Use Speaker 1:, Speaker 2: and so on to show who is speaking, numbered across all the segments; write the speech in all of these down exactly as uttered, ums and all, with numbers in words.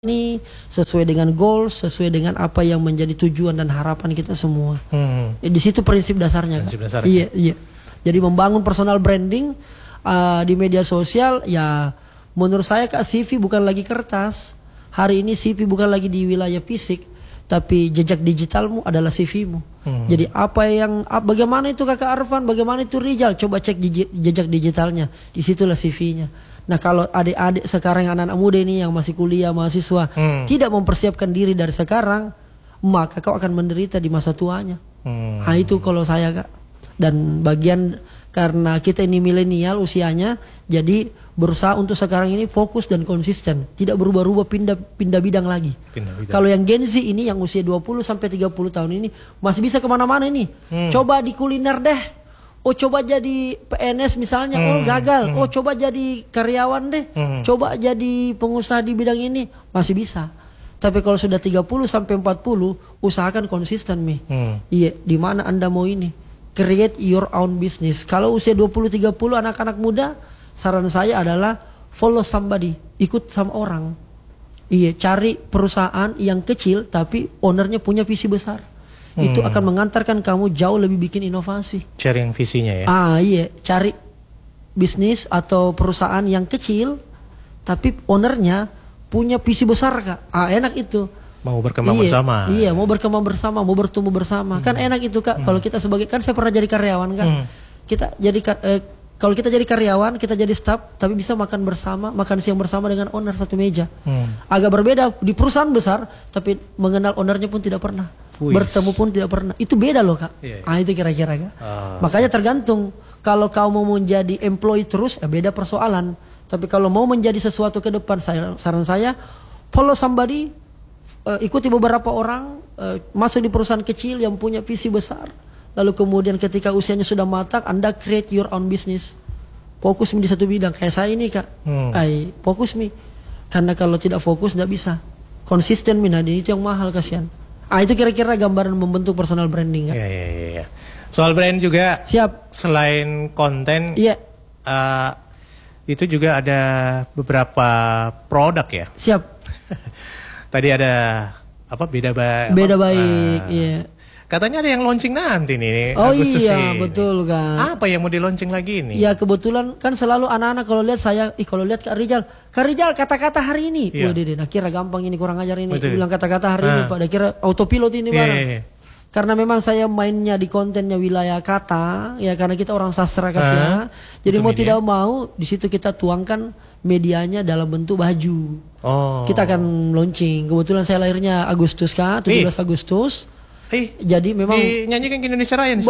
Speaker 1: Ini sesuai dengan goals, sesuai dengan apa yang menjadi tujuan dan harapan kita semua. Hmm. Ya, di situ prinsip dasarnya. Prinsip dasarnya. Iya, iya. Jadi membangun personal branding uh, di media sosial, ya menurut saya Kak, C V bukan lagi kertas. Hari ini C V bukan lagi di wilayah fisik, tapi jejak digitalmu adalah C V-mu. Hmm. Jadi apa yang, bagaimana itu Kakak Arfan, bagaimana itu Rijal, coba cek jejak digitalnya. Disitulah C V-nya. Nah kalau adik-adik sekarang, anak-anak muda ini yang masih kuliah, mahasiswa, hmm. tidak mempersiapkan diri dari sekarang, maka kau akan menderita di masa tuanya. Hmm. Nah itu kalau saya Kak. Dan bagian karena kita ini milenial usianya, jadi berusaha untuk sekarang ini fokus dan konsisten, tidak berubah-ubah pindah pindah bidang lagi. Pindah bidang. Kalau yang Gen Z ini yang usia dua puluh sampai tiga puluh tahun ini masih bisa kemana-mana ini. Hmm. Coba di kuliner deh. Oh coba jadi P N S misalnya, hmm, oh gagal. Hmm. Oh coba jadi karyawan deh, hmm. coba jadi pengusaha di bidang ini, masih bisa. Tapi kalau sudah tiga puluh sampai empat puluh, usahakan konsisten Mi. Hmm. Iya, di mana Anda mau ini? Create your own business. Kalau usia dua puluh tiga puluh anak-anak muda, saran saya adalah follow somebody, ikut sama orang. Iya, cari perusahaan yang kecil tapi ownernya punya visi besar. Hmm. Itu akan mengantarkan kamu jauh lebih bikin inovasi. Sharing visinya ya. Ah iya, cari bisnis atau perusahaan yang kecil tapi ownernya punya visi besar Kak. Ah enak itu. Mau berkembang iya, bersama. Iya, mau berkembang bersama, mau bertumbuh bersama. Hmm. Kan enak itu Kak. Hmm. Kalau kita sebagai, kan saya pernah jadi karyawan kan. Hmm. Kita jadi eh, kalau kita jadi karyawan, kita jadi staff, tapi bisa makan bersama, makan siang bersama dengan owner satu meja. Hmm. Agak berbeda di perusahaan besar, tapi mengenal ownernya pun tidak pernah. Uish. Bertemu pun tidak pernah. Itu beda loh Kak. Yeah, yeah. Ah itu kira-kira Kak. Ah. Makanya tergantung. Kalau kau mau menjadi employee terus, ya beda persoalan. Tapi kalau mau menjadi sesuatu ke depan, saya, saran saya follow somebody, uh, ikuti beberapa orang, uh, masuk di perusahaan kecil yang punya visi besar. Lalu kemudian ketika usianya sudah matang, Anda create your own business. Fokus di satu bidang. Kayak saya ini Kak. Hmm. Ay, fokus mi. Karena kalau tidak fokus tidak bisa. Konsisten mi. Nah itu yang mahal kasihan. Ah itu kira-kira gambaran membentuk personal branding Kak. Iya iya iya. Soal brand juga. Siap. Selain konten. Iya. Uh, itu juga ada beberapa produk ya. Siap. Tadi ada apa beda baik. Beda baik. Uh, iya. Katanya ada yang launching nanti nih. Oh Agustus iya ini. Betul kan. Apa yang mau di launching lagi ini? Ya kebetulan kan selalu anak-anak kalau lihat saya, ih kalau lihat Kak Rijal, Kak Rijal kata-kata hari ini. Iya. Waduh, nah kira gampang ini, kurang ajar ini. Betul. Bilang kata-kata hari ah. ini Pak, kira autopilot ini barang. Iya, iya. Karena memang saya mainnya di kontennya wilayah kata, ya karena kita orang sastra kasih. Jadi mau media. Tidak mau di situ kita tuangkan medianya dalam bentuk baju. Oh. Kita akan launching. Kebetulan saya lahirnya Agustus Kak, tujuh belas Agustus. Eh, jadi memang dinyanyikan ke Indonesia Raya nih.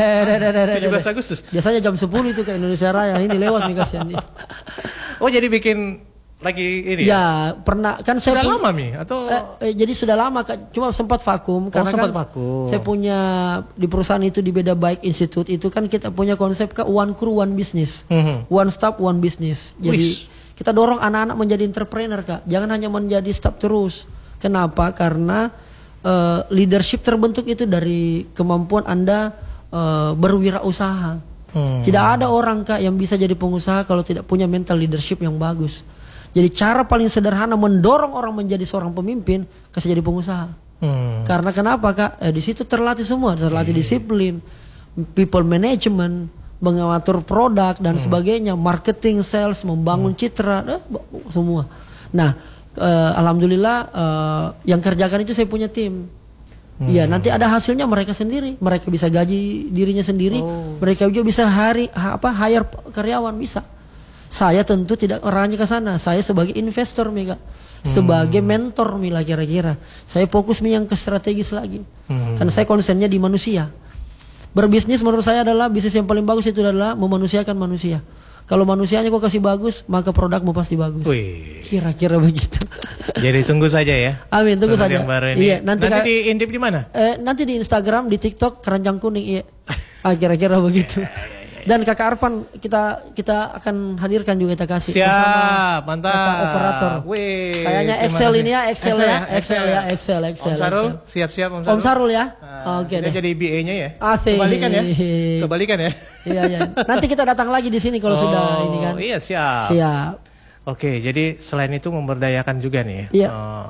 Speaker 1: tujuh belas Agustus. Biasanya jam sepuluh itu ke Indonesia Raya. Ini lewat nih kasihan nih. Oh, jadi bikin lagi ini ya? Ya, pernah kan saya sudah lama Mi atau eh, eh, jadi sudah lama Kak. Cuma sempat vakum oh, karena sempat kan vakum. Saya punya di perusahaan itu di Beda Baik Institute itu kan kita punya konsep Kak, one crew one business. Mm-hmm. One staff one business. Jadi Wish. Kita dorong anak-anak menjadi entrepreneur Kak. Jangan hanya menjadi staff terus. Kenapa? Karena Uh, leadership terbentuk itu dari kemampuan Anda uh, berwirausaha. Hmm. Tidak ada orang Kak yang bisa jadi pengusaha kalau tidak punya mental leadership yang bagus. Jadi cara paling sederhana mendorong orang menjadi seorang pemimpin, kasih jadi pengusaha. Hmm. Karena kenapa Kak? Eh, di situ terlatih semua, terlatih hmm. disiplin, people management, mengatur produk dan hmm. sebagainya, marketing, sales, membangun hmm. citra, eh, semua. Nah. Uh, Alhamdulillah uh, yang kerjakan itu saya punya tim. Iya, hmm. nanti ada hasilnya mereka sendiri. Mereka bisa gaji dirinya sendiri. Oh. Mereka juga bisa hari ha, apa hire karyawan bisa. Saya tentu tidak orangnya ke sana. Saya sebagai investor Mega, hmm. sebagai mentor Mila kira-kira. Saya fokus Mi yang ke strategis lagi. Hmm. Karena saya konsennya di manusia. Berbisnis menurut saya adalah bisnis yang paling bagus itu adalah memanusiakan manusia. Kalau manusianya kok kasih bagus, maka produkmu pasti bagus. Kira-kira begitu. Jadi tunggu saja ya. Amin, tunggu saja. Iya, nanti, nanti diintip di mana? Eh, nanti di Instagram, di TikTok, Keranjang Kuning. Iya. Ah, kira-kira begitu. Dan Kakak Arfan kita kita akan hadirkan juga kita kasih. Siap, mantap. Kakak operator. Wih, kayaknya Excel ini ya, Excel, Excel ya, Excel ya, Excel, Excel. Om Sarul, siap-siap Om Sarul. Om Sarul ya. Uh, Oke okay, deh. Jadi B A-nya ya. Asik. Kebalikan ya. Kebalikan ya. Iya, iya. Nanti kita datang lagi di sini kalau oh, sudah ini kan. Iya, siap. Siap. Oke, jadi selain itu memberdayakan juga nih. Iya. Uh,